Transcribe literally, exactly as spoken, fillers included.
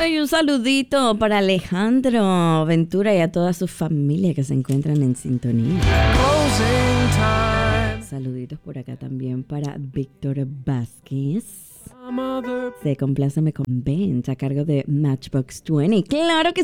Y un saludito para Alejandro Ventura y a toda su familia que se encuentran en sintonía. Saluditos por acá también para Víctor Vázquez. Se compláceme con Bench a cargo de Matchbox veinte. Claro que